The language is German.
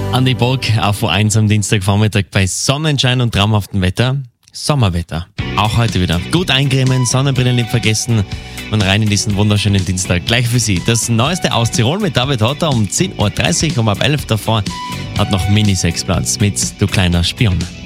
Andi Bock auf U1 am Dienstagvormittag bei Sonnenschein und traumhaftem Wetter. Sommerwetter. Auch heute wieder. Gut eincremen, Sonnenbrillen nicht vergessen und rein in diesen wunderschönen Dienstag. Gleich für Sie. Das Neueste aus Tirol mit David Hotter um 10.30 Uhr, ab 11 Uhr davor hat noch Mini-Sex Platz mit Du kleiner Spion.